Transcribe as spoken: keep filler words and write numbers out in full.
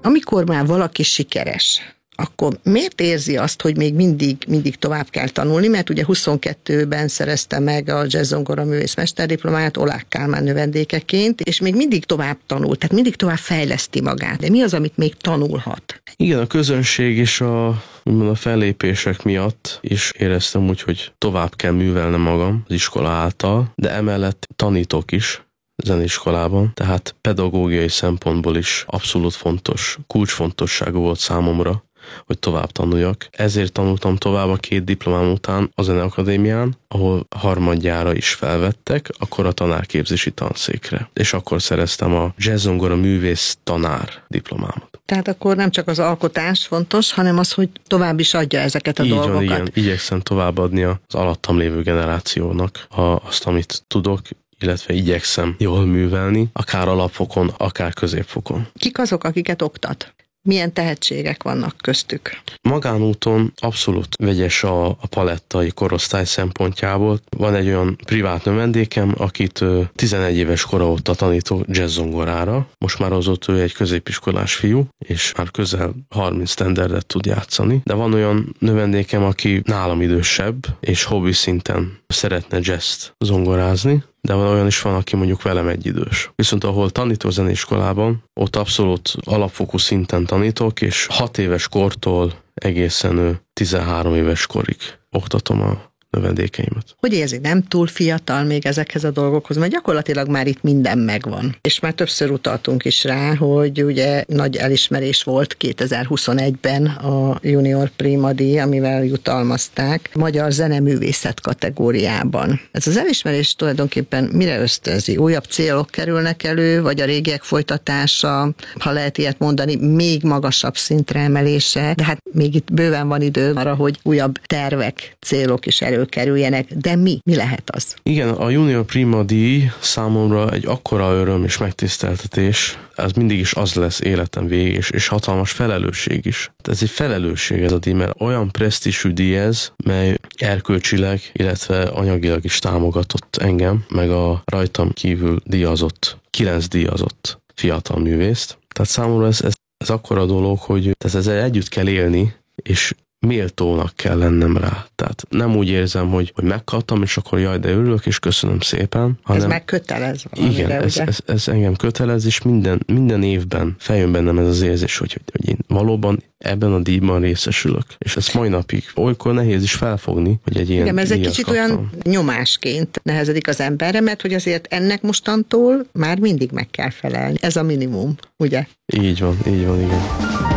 amikor már valaki sikeres, akkor miért érzi azt, hogy még mindig, mindig tovább kell tanulni, mert ugye huszonkettőben szerezte meg a jazz-zongora művész mesterdiplomáját Oláh Kálmán növendékeként, és még mindig tovább tanul, tehát mindig tovább fejleszti magát. De mi az, amit még tanulhat? Igen, a közönség és a, a fellépések miatt is éreztem úgy, hogy tovább kell művelnem magam az iskola által, de emellett tanítok is zeneiskolában, tehát pedagógiai szempontból is abszolút fontos, kulcsfontosságú volt számomra, hogy tovább tanuljak. Ezért tanultam tovább a két diplomám után a Zeneakadémián, ahol harmadjára is felvettek, akkor a tanárképzési tanszékre. És akkor szereztem a jazz-zongora művész tanár diplomámat. Tehát akkor nem csak az alkotás fontos, hanem az, hogy tovább is adja ezeket a Így dolgokat. Van, igen. Igyekszem továbbadni az alattam lévő generációnak a, azt, amit tudok, illetve igyekszem jól művelni, akár alapfokon, akár középfokon. Kik azok, akiket oktat? Milyen tehetségek vannak köztük? Magánúton abszolút vegyes a, a palettai korosztály szempontjából. Van egy olyan privát növendékem, akit tizenegy éves kora óta tanítok jazz-zongorára. Most már azóta ő egy középiskolás fiú, és már közel harminc standardet tud játszani. De van olyan növendékem, aki nálam idősebb, és hobbi szinten szeretne jazzt zongorázni. De olyan is van, aki mondjuk velem egyidős. Viszont ahol tanítok zeneiskolában, ott abszolút alapfokú szinten tanítok, és hat éves kortól egészen tizenhárom éves korig oktatom a növendékeimet. Hogy érzi, nem túl fiatal még ezekhez a dolgokhoz, mert gyakorlatilag már itt minden megvan. És már többször utaltunk is rá, hogy ugye nagy elismerés volt kétezer-huszonegyben a Junior Prima díj, amivel jutalmazták magyar zeneművészet kategóriában. Ez az elismerés tulajdonképpen mire ösztönzi? Újabb célok kerülnek elő, vagy a régiek folytatása, ha lehet ilyet mondani, még magasabb szintre emelése, de hát még itt bőven van idő arra, hogy újabb tervek, célok is elő kerüljenek, de mi? Mi lehet az? Igen, a Junior Prima díj számomra egy akkora öröm és megtiszteltetés, ez mindig is az lesz életem végig, és, és hatalmas felelősség is. Ez egy felelősség ez a díj, mert olyan presztízsű díj ez, mely erkölcsileg, illetve anyagilag is támogatott engem, meg a rajtam kívül díjazott, kilenc díjazott fiatal művészt. Tehát számomra ez, ez, ez akkora dolog, hogy ezzel együtt kell élni, és méltónak kell lennem rá. Tehát nem úgy érzem, hogy, hogy megkaptam, és akkor jaj, de örülök, és köszönöm szépen. Hanem, ez meg kötelez valamire, igen, ez, ez, ez engem kötelez, és minden, minden évben feljön bennem ez az érzés, hogy, hogy én valóban ebben a díjban részesülök. És ez mai napig olykor nehéz is felfogni, hogy egy ilyen igen, ez egy kicsit kaptam. Olyan nyomásként nehezedik az emberre, mert hogy azért ennek mostantól már mindig meg kell felelni. Ez a minimum, ugye? Így van, így van, igen.